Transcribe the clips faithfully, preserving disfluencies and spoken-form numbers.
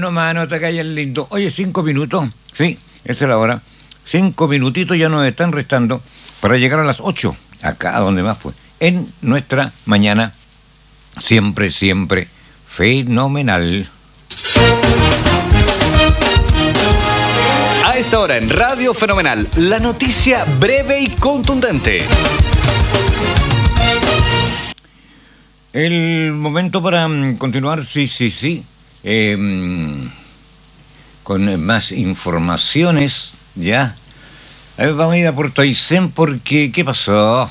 nomás, no te calles lindo. Oye, cinco minutos, sí, esa es la hora. Cinco minutitos ya nos están restando para llegar a las ocho, acá donde más pues, en nuestra mañana, siempre, siempre fenomenal. A esta hora en Radio Fenomenal, la noticia breve y contundente. El momento para um, continuar, sí, sí, sí, eh, um, con más informaciones, ya. A ver, vamos a ir a Puerto Aysén porque, ¿qué pasó?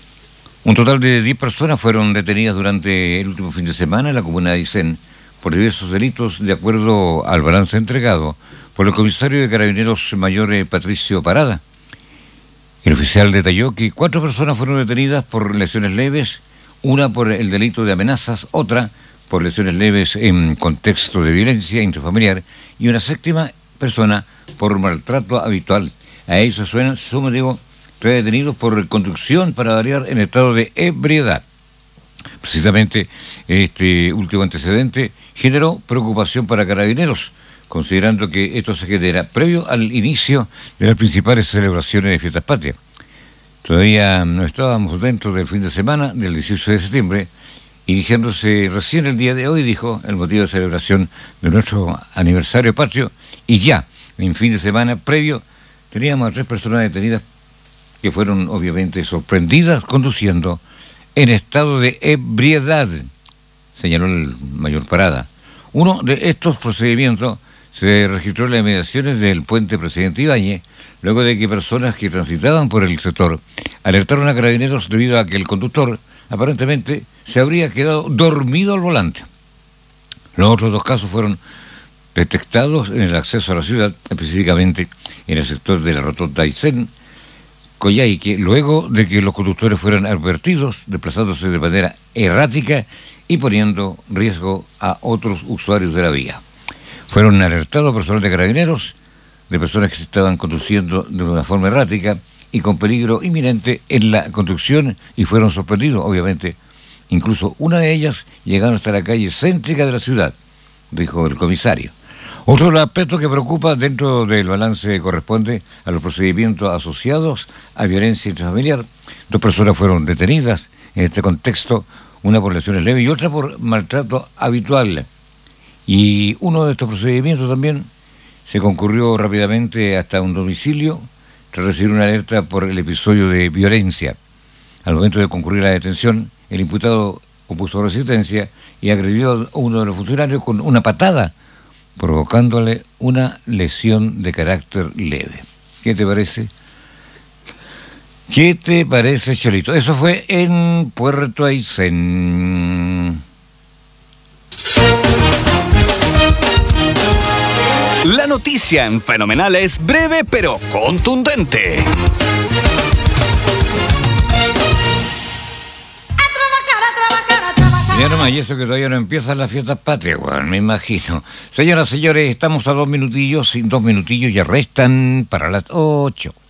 Un total de diez personas fueron detenidas durante el último fin de semana en la comuna de Aysén por diversos delitos, de acuerdo al balance entregado por el comisario de Carabineros Mayor eh, Patricio Parada. El oficial detalló que cuatro personas fueron detenidas por lesiones leves, una por el delito de amenazas, otra por lesiones leves en contexto de violencia intrafamiliar y una séptima persona por maltrato habitual. A eso suenan, sumo digo, tres detenidos por conducción para variar en estado de ebriedad. Precisamente este último antecedente generó preocupación para Carabineros, considerando que esto se genera previo al inicio de las principales celebraciones de fiestas patrias. Todavía no estábamos dentro del fin de semana del dieciocho de septiembre, iniciándose recién el día de hoy, dijo, el motivo de celebración de nuestro aniversario patrio, y ya, en fin de semana previo, teníamos a tres personas detenidas que fueron obviamente sorprendidas conduciendo en estado de ebriedad, señaló el mayor Parada. Uno de estos procedimientos se registró en las inmediaciones del puente Presidente Ibáñez, luego de que personas que transitaban por el sector alertaron a Carabineros debido a que el conductor aparentemente se habría quedado dormido al volante. Los otros dos casos fueron detectados en el acceso a la ciudad, específicamente en el sector de la rotonda Aysén, Coyhaique, luego de que los conductores fueran advertidos, desplazándose de manera errática y poniendo riesgo a otros usuarios de la vía. Fueron alertados personal de Carabineros de personas que se estaban conduciendo de una forma errática y con peligro inminente en la conducción y fueron sorprendidos, obviamente. Incluso una de ellas llegaron hasta la calle céntrica de la ciudad, dijo el comisario. Otro aspecto que preocupa dentro del balance corresponde a los procedimientos asociados a violencia intrafamiliar. Dos personas fueron detenidas en este contexto, una por lesiones leves y otra por maltrato habitual. Y uno de estos procedimientos también se concurrió rápidamente hasta un domicilio tras recibir una alerta por el episodio de violencia. Al momento de concurrir a la detención, el imputado opuso resistencia y agredió a uno de los funcionarios con una patada, provocándole una lesión de carácter leve. ¿Qué te parece? ¿Qué te parece, Cholito? Eso fue en Puerto Aysén. La noticia en Fenomenal es breve pero contundente. Ya nomás, y eso que todavía no empiezan las fiestas patrias, bueno, me imagino. Señoras y señores, estamos a dos minutillos, dos minutillos ya restan para las ocho.